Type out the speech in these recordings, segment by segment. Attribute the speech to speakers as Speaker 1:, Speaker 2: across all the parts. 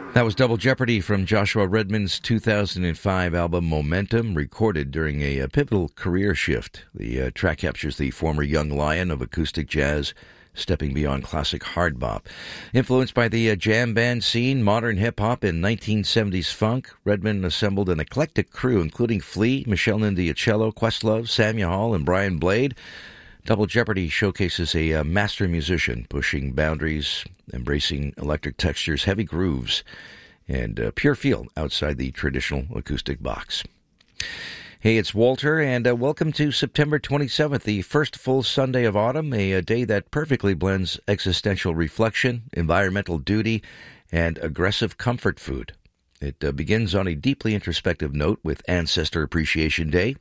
Speaker 1: That was Double Jeopardy from Joshua Redman's 2005 album Momentum, recorded during a pivotal career shift. The track captures the former young lion of acoustic jazz, stepping beyond classic hard bop. Influenced by the jam band scene, modern hip-hop, and 1970s funk, Redman assembled an eclectic crew, including Flea, Michelle Nundiacello, Questlove, Samya Hall, and Brian Blade. Double Jeopardy showcases a master musician pushing boundaries, embracing electric textures, heavy grooves, and pure feel outside the traditional acoustic box. Hey, it's Walter, and welcome to September 27th, the first full Sunday of autumn, a day that perfectly blends existential reflection, environmental duty, and aggressive comfort food. It begins on a deeply introspective note with Ancestor Appreciation Day,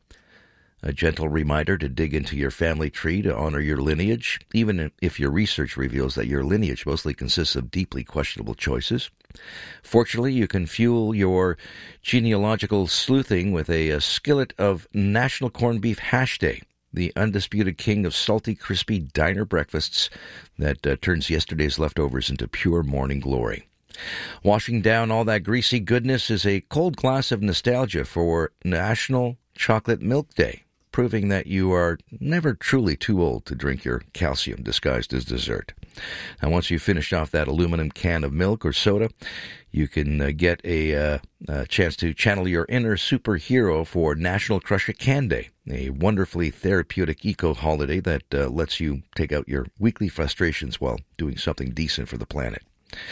Speaker 1: a gentle reminder to dig into your family tree to honor your lineage, even if your research reveals that your lineage mostly consists of deeply questionable choices. Fortunately, you can fuel your genealogical sleuthing with a skillet of National Corned Beef Hash Day, the undisputed king of salty, crispy diner breakfasts that turns yesterday's leftovers into pure morning glory. Washing down all that greasy goodness is a cold glass of nostalgia for National Chocolate Milk Day, proving that you are never truly too old to drink your calcium disguised as dessert. Now, once you've finished off that aluminum can of milk or soda, you can get a chance to channel your inner superhero for National Crush a Can Day, a wonderfully therapeutic eco-holiday that lets you take out your weekly frustrations while doing something decent for the planet.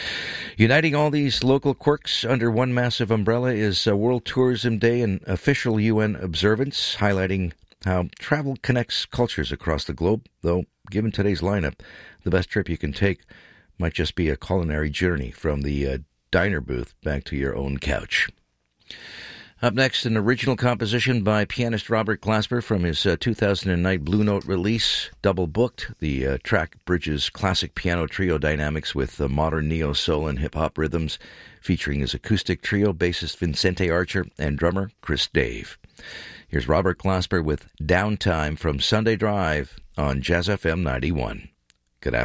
Speaker 1: Uniting all these local quirks under one massive umbrella is World Tourism Day, an official UN observance highlighting how travel connects cultures across the globe, though given today's lineup, the best trip you can take might just be a culinary journey from the diner booth back to your own couch. Up next, an original composition by pianist Robert Glasper from his 2009 Blue Note release, Double Booked. The track bridges classic piano trio dynamics with modern neo-soul and hip-hop rhythms, featuring his acoustic trio, bassist Vincente Archer and drummer Chris Dave. Here's Robert Glasper with Downtime from Sunday Drive on Jazz FM 91.